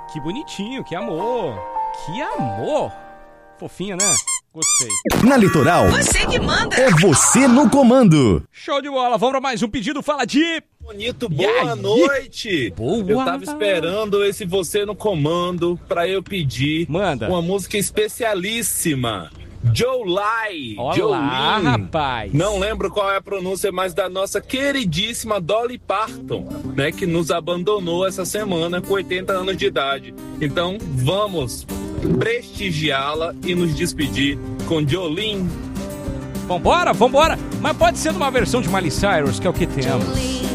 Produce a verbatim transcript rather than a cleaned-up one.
Que bonitinho, que amor. Que amor. Fofinha, né? Gostei. Na Litoral, Você que manda. é você no comando. Show de bola. Vamos para mais um pedido. Fala de... Bonito, boa noite. Boa. Eu tava esperando esse Você no Comando pra eu pedir Manda. uma música especialíssima. Jolai. Olá, Jolene. rapaz. Não lembro qual é a pronúncia, mas da nossa queridíssima Dolly Parton, né, que nos abandonou essa semana com oitenta anos de idade. Então, vamos prestigiá-la e nos despedir com Jolene. Vambora, vambora. Mas pode ser numa versão de Miley Cyrus, que é o que temos.